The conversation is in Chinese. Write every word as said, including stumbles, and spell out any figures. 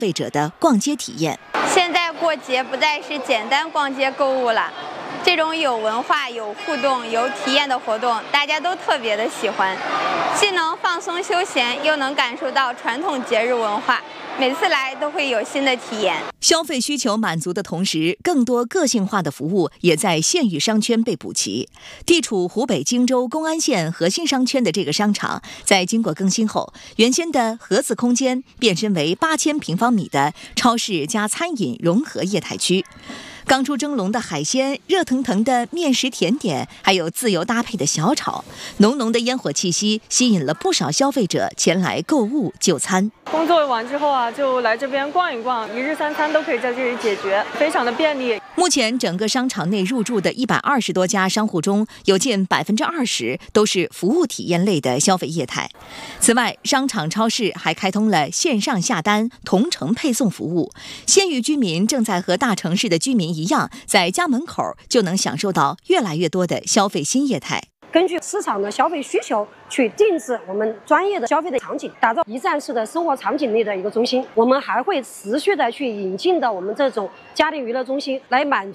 费者的逛街体验。 现在过节不再是简单逛街购物了，这种有文化、有互动、有体验的活动，大家都特别的喜欢，既能放松休闲，又能感受到传统节日文化。每次来都会有新的体验。 消费需求满足的同时，更多个性化的服务也在县域商圈被补齐。地处湖北荆州公安县核心商圈的这个商场，在经过更新后，原先的盒子空间变身为八千平方米的超市加餐饮融合业态区。刚出蒸笼的海鲜，热腾腾的面食甜点，还有自由搭配的小炒，浓浓的烟火气息吸引了不少消费者前来购物就餐。 工作完之后啊，就来这边逛一逛，一日三餐都可以在这里解决，非常的便利。 目前整个商场内入驻的一百二十多家商户中，有近百分之二十都是服务体验类的消费业态。此外，商场超市还开通了线上下单、同城配送服务，县域居民正在和大城市的居民一样，在家门口就能享受到越来越多的消费新业态。 根据市场的消费需求去定制我们专业的消费的场景，打造一站式的生活场景类的一个中心。我们还会持续的去引进的我们这种家庭娱乐中心，来满